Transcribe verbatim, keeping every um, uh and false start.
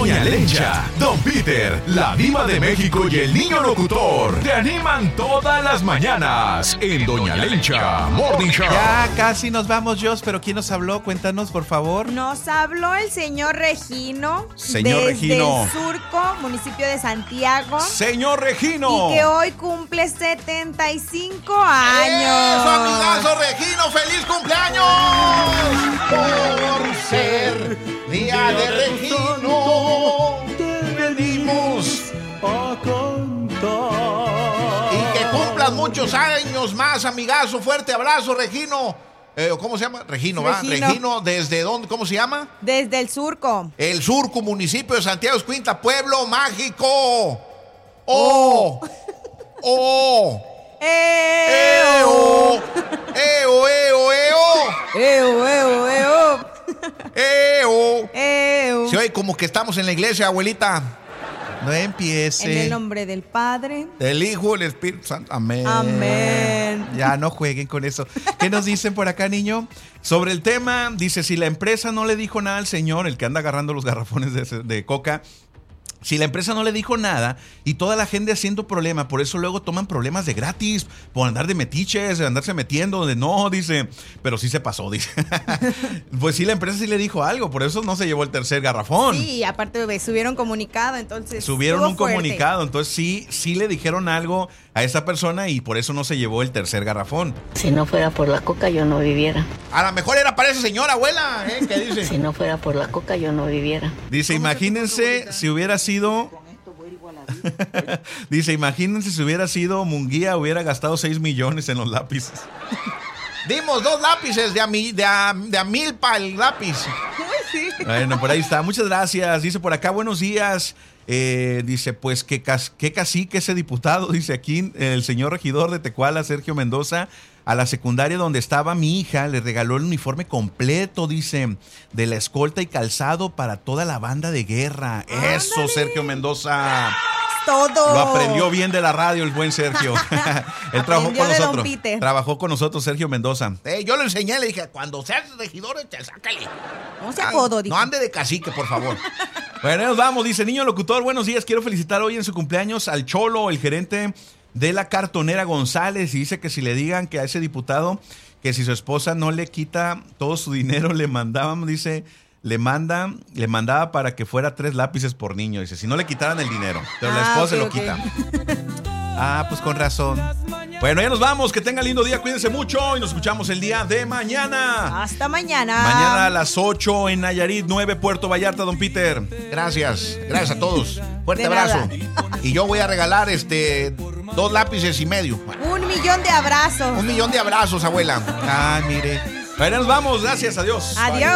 Doña Lencha, Don Peter, la Diva de México y el niño locutor te animan todas las mañanas en Doña Lencha Morning Show. Ya casi nos vamos, Jos, pero ¿quién nos habló? Cuéntanos, por favor. Nos habló el señor Regino. Señor desde Regino. el Surco, municipio de Santiago. Señor Regino. Y que hoy cumple setenta y cinco años. ¡Eso, amigazo Regino! ¡Feliz cumpleaños! Por ser día de Regino, te venimos a cantar. Y que cumplan muchos años más, amigazo. Fuerte abrazo, Regino. Eh, ¿Cómo se llama? Regino, ¿va? Regino. Regino, ¿desde dónde? ¿Cómo se llama? Desde el Surco. El Surco, municipio de Santiago Escuintla, pueblo mágico. ¡Oh! ¡Oh! ¡Eo! ¡Eo, eo, eo! ¡Eo, eo, eo! ¡Eo! ¡Eo! Se oye como que estamos en la iglesia, abuelita. No empiece. En el nombre del Padre, Del Hijo, del Espíritu Santo. Amén. amén. Ya no jueguen con eso. ¿Qué nos dicen por acá, niño? Sobre el tema, dice, si la empresa no le dijo nada al señor, el que anda agarrando los garrafones de, de coca, si la empresa no le dijo nada y toda la gente haciendo problema, por eso luego toman problemas de gratis, por andar de metiches, de andarse metiendo donde no, dice, pero sí se pasó, dice. Pues sí, la empresa sí le dijo algo, por eso no se llevó el tercer garrafón. Sí, aparte pues, subieron comunicado, entonces Subieron estuvo un fuerte. comunicado, entonces sí, sí le dijeron algo a esa persona y por eso no se llevó el tercer garrafón. Si no fuera por la coca, yo no viviera. A lo mejor era para esa señora, abuela, ¿eh? ¿Qué dice? Si no fuera por la coca, yo no viviera. Dice, imagínense si hubiera sido... Dice, imagínense si hubiera sido Munguía, hubiera gastado seis millones en los lápices. Dimos dos lápices de a, mi, de a, de a mil para el lápiz. Bueno, por ahí está. Muchas gracias. Dice por acá, buenos días. Eh, dice, pues que, que cacique ese diputado, dice aquí el señor regidor de Tecuala, Sergio Mendoza, a la secundaria donde estaba mi hija, le regaló el uniforme completo, dice, de la escolta y calzado para toda la banda de guerra. ¡Ándale! Eso, Sergio Mendoza. Todo. Lo aprendió bien de la radio el buen Sergio. Él trabajó con de nosotros. Don Peter. Trabajó con nosotros Sergio Mendoza. Eh, yo le enseñé, le dije, cuando seas regidor, te sácale. No se apodo, No ande de cacique, por favor. Bueno, nos vamos. Dice, niño locutor, buenos días. Quiero felicitar hoy en su cumpleaños al Cholo, el gerente de la cartonera González. Y dice que si le digan que a ese diputado, que si su esposa no le quita todo su dinero, le mandaban, dice... Le manda, le mandaba para que fuera tres lápices por niño. Dice, si no le quitaran el dinero. Pero ah, la esposa okay, se lo okay. quita. Ah, pues con razón. Bueno, ya nos vamos. Que tengan lindo día. Cuídense mucho. Y nos escuchamos el día de mañana. Hasta mañana. Mañana a las ocho en Nayarit, nueve Puerto Vallarta, don Peter. Gracias. Gracias a todos. Fuerte abrazo. Y yo voy a regalar este dos lápices y medio. Un millón de abrazos. Un millón de abrazos, abuela. Ah, mire. Bueno, nos vamos. Gracias. Adiós. Adiós.